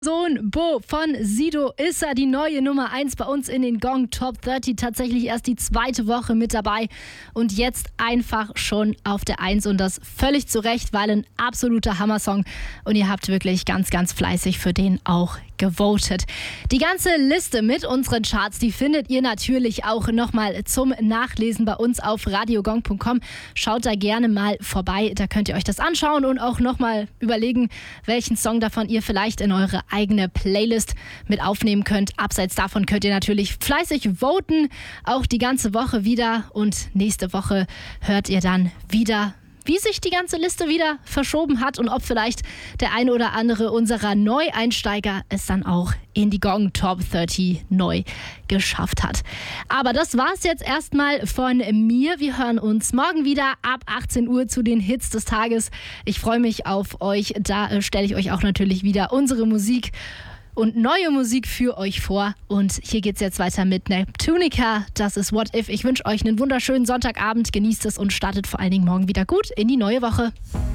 Sohn Bo von Sido ist er die neue Nummer 1 bei uns in den Gong Top 30. Tatsächlich erst die zweite Woche mit dabei und jetzt einfach schon auf der 1 und das völlig zu Recht, weil ein absoluter Hammersong und ihr habt wirklich ganz, ganz fleißig für den auch gewotet. Die ganze Liste mit unseren Charts, die findet ihr natürlich auch nochmal zum Nachlesen bei uns auf radiogong.com. Schaut da gerne mal vorbei, da könnt ihr euch das anschauen und auch nochmal überlegen, welchen Song davon ihr vielleicht in eure eigene Playlist mit aufnehmen könnt. Abseits davon könnt ihr natürlich fleißig voten, auch die ganze Woche wieder und nächste Woche hört ihr dann wieder, wie sich die ganze Liste wieder verschoben hat und ob vielleicht der eine oder andere unserer Neueinsteiger es dann auch in die Gong Top 30 neu geschafft hat. Aber das war's jetzt erstmal von mir. Wir hören uns morgen wieder ab 18 Uhr zu den Hits des Tages. Ich freue mich auf euch. Da stelle ich euch auch natürlich wieder unsere Musik und neue Musik für euch vor. Und hier geht's jetzt weiter mit Neptunica. Das ist What If. Ich wünsche euch einen wunderschönen Sonntagabend. Genießt es und startet vor allen Dingen morgen wieder gut in die neue Woche.